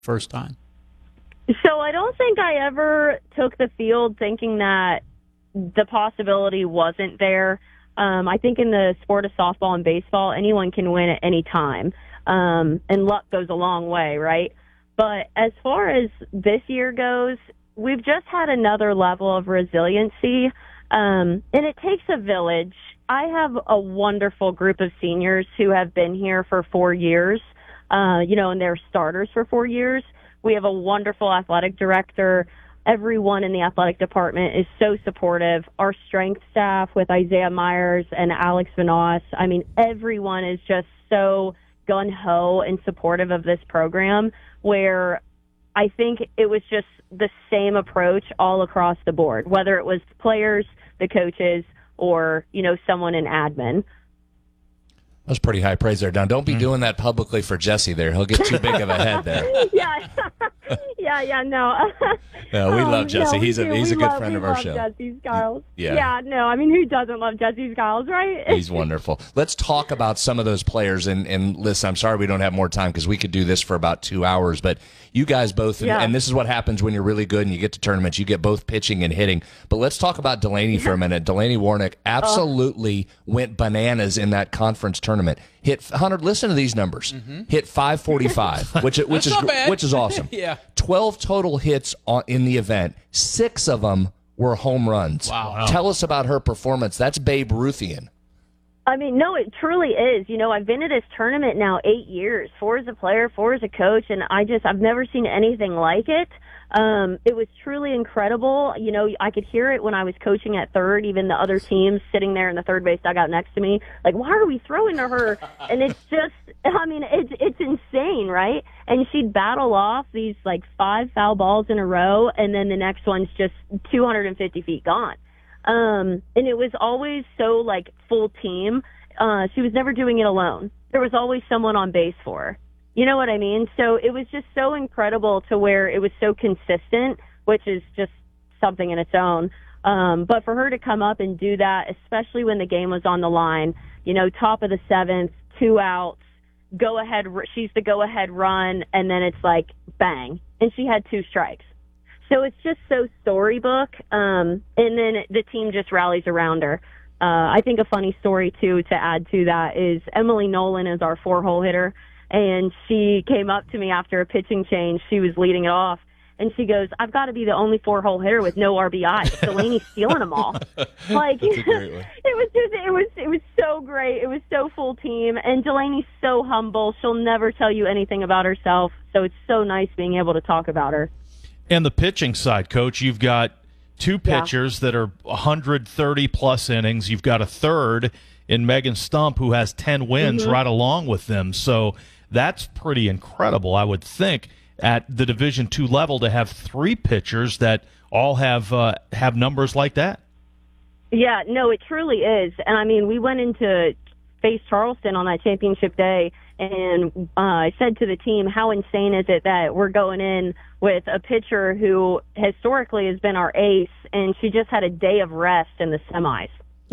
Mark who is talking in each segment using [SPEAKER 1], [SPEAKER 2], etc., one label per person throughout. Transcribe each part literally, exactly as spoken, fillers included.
[SPEAKER 1] first time?
[SPEAKER 2] So I don't think I ever took the field thinking that the possibility wasn't there. Um, I think in the sport of softball and baseball, anyone can win at any time. Um, and luck goes a long way, right? But as far as this year goes, we've just had another level of resiliency. Um, and it takes a village. I have a wonderful group of seniors who have been here for four years, uh, you know, and they're starters for four years. We have a wonderful athletic director. Everyone in the athletic department is so supportive. Our strength staff with Isaiah Myers and Alex Vanoss, I mean, everyone is just so gung-ho and supportive of this program, where I think it was just the same approach all across the board, whether it was the players, the coaches, or, you know, someone in admin.
[SPEAKER 3] That was pretty high praise there, Don. Don't be mm. doing that publicly for Jesse there. He'll get too big of a head there.
[SPEAKER 2] yeah, yeah, yeah, no.
[SPEAKER 3] no, we
[SPEAKER 2] um,
[SPEAKER 3] love Jesse.
[SPEAKER 2] No,
[SPEAKER 3] he's a he's
[SPEAKER 2] we
[SPEAKER 3] a good
[SPEAKER 2] love,
[SPEAKER 3] friend of
[SPEAKER 2] we
[SPEAKER 3] our
[SPEAKER 2] love
[SPEAKER 3] show.
[SPEAKER 2] Jesse Skiles.
[SPEAKER 3] Yeah.
[SPEAKER 2] yeah, no, I mean, who doesn't love Jesse Skiles, right?
[SPEAKER 3] He's wonderful. Let's talk about some of those players. And, and listen, I'm sorry we don't have more time because we could do this for about two hours. But you guys both,
[SPEAKER 2] yeah.
[SPEAKER 3] and, and this is what happens when you're really good and you get to tournaments. You get both pitching and hitting. But let's talk about Delaney for a minute. Delaney Warnick absolutely uh, went bananas in that conference tournament. Hit one hundred. Listen to these numbers. Mm-hmm. Hit five forty-five, which which is which is awesome.
[SPEAKER 4] yeah.
[SPEAKER 3] twelve total hits on, in the event. Six of them were home runs.
[SPEAKER 4] Wow.
[SPEAKER 3] Tell us about her performance. That's Babe Ruthian.
[SPEAKER 2] I mean, no, it truly is. You know, I've been to this tournament now eight years, four as a player, four as a coach, and I just, I've never seen anything like it. Um, it was truly incredible. You know, I could hear it when I was coaching at third, even the other teams sitting there in the third base dugout next to me, like, why are we throwing to her? And it's just, I mean, it's, it's insane, right? And she'd battle off these, like, five foul balls in a row, and then the next one's just two hundred fifty feet gone. Um, and it was always so, like, full team. Uh, she was never doing it alone. There was always someone on base for her. You know what I mean? So it was just so incredible to where it was so consistent, which is just something in its own. Um, but for her to come up and do that, especially when the game was on the line, you know, top of the seventh, two outs, go ahead, she's the go ahead run, and then it's like bang. And she had two strikes. So it's just so storybook. Um, and then the team just rallies around her. Uh, I think a funny story, too, to add to that is Emily Nolan is our four-hole hitter. And she came up to me after a pitching change. She was leading it off. And she goes, I've got to be the only four-hole hitter with no R B I. Delaney's stealing them all. Like, it was just, it was, it was so great. It was so full team. And Delaney's so humble. She'll never tell you anything about herself. So it's so nice being able to talk about her.
[SPEAKER 5] And the pitching side, Coach, you've got two pitchers yeah. that are one hundred thirty plus innings. You've got a third in Megan Stump who has ten wins mm-hmm. right along with them. So that's pretty incredible, I would think, at the Division two level to have three pitchers that all have uh, have numbers like that.
[SPEAKER 2] Yeah, no, it truly is. And, I mean, we went into face Charleston on that championship day, and uh, I said to the team, how insane is it that we're going in with a pitcher who historically has been our ace, and she just had a day of rest in the semis.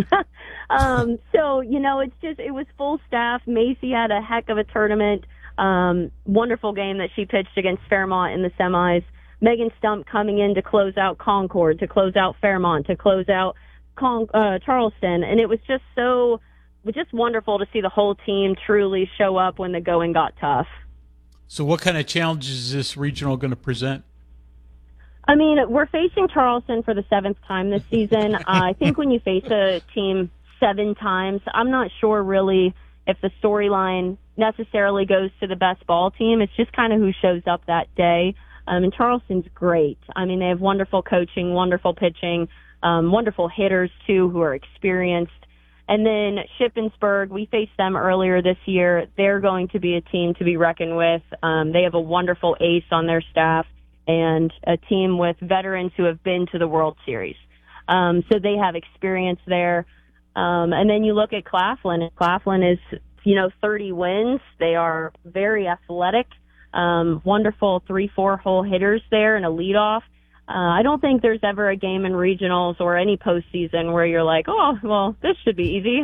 [SPEAKER 2] um, so, you know, it's just, it was full staff. Macy had a heck of a tournament. Um, wonderful game that she pitched against Fairmont in the semis. Megan Stump coming in to close out Concord, to close out Fairmont, to close out Con- uh, Charleston. And it was just so, it was just wonderful to see the whole team truly show up when the going got tough.
[SPEAKER 1] So what kind of challenges is this regional going to present?
[SPEAKER 2] I mean, we're facing Charleston for the seventh time this season. uh, I think when you face a team seven times, I'm not sure really if the storyline necessarily goes to the best ball team. It's just kind of who shows up that day. Um, and Charleston's great. I mean, they have wonderful coaching, wonderful pitching, um, wonderful hitters, too, who are experienced. And then Shippensburg, we faced them earlier this year. They're going to be a team to be reckoned with. Um, they have a wonderful ace on their staff and a team with veterans who have been to the World Series. Um, so they have experience there. Um, and then you look at Claflin. Claflin is, you know, thirty wins. They are very athletic, um, wonderful three, four hole hitters there and a leadoff. Uh, I don't think there's ever a game in regionals or any postseason where you're like, oh, well, this should be easy.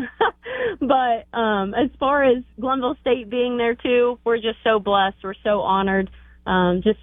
[SPEAKER 2] But um, as far as Glenville State being there too, we're just so blessed. We're so honored. um, just